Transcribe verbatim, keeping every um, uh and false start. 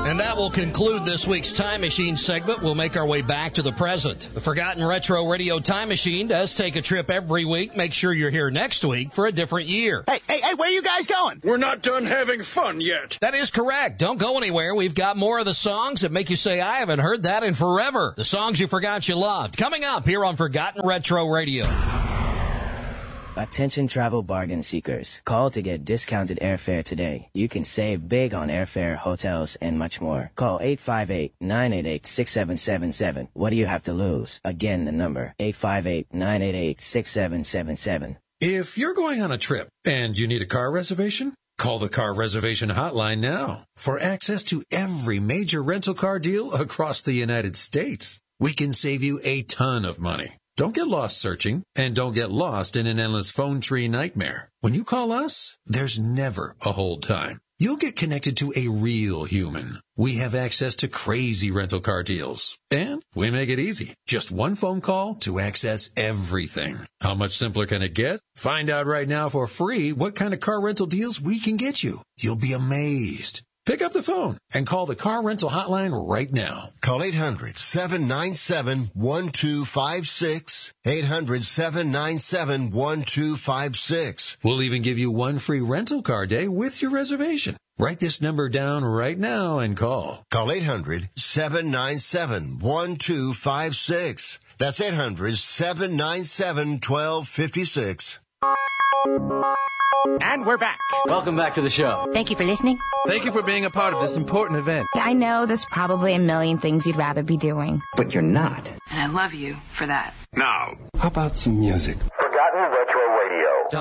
And that will conclude this week's Time Machine segment. We'll make our way back to the present. The Forgotten Retro Radio Time Machine does take a trip every week. Make sure you're here next week for a different year. Hey, hey, hey, where are you guys going? We're not done having fun yet. That is correct. Don't go anywhere. We've got more of the songs that make you say, I haven't heard that in forever. The songs you forgot you loved. Coming up here on Forgotten Retro Radio. Attention travel bargain seekers. Call to get discounted airfare today. You can save big on airfare, hotels, and much more. Call eight five eight, nine eight eight, six seven seven seven. What do you have to lose? Again, the number, eight five eight, nine eight eight, six seven seven seven. If you're going on a trip and you need a car reservation, call the Car Reservation Hotline now for access to every major rental car deal across the United States. We can save you a ton of money. Don't get lost searching, and don't get lost in an endless phone tree nightmare. When you call us, there's never a hold time. You'll get connected to a real human. We have access to crazy rental car deals, and we make it easy. Just one phone call to access everything. How much simpler can it get? Find out right now for free what kind of car rental deals we can get you. You'll be amazed. Pick up the phone and call the Car Rental Hotline right now. Call eight hundred, seven nine seven, one two five six. eight hundred, seven nine seven, one two five six. We'll even give you one free rental car day with your reservation. Write this number down right now and call. Call eight hundred, seven nine seven, one two five six. That's eight hundred, seven nine seven, one two five six. And we're back. Welcome back to the show. Thank you for listening. Thank you for being a part of this important event. I know there's probably a million things you'd rather be doing. But you're not. And I love you for that. Now, how about some music? Forgotten Retro Radio.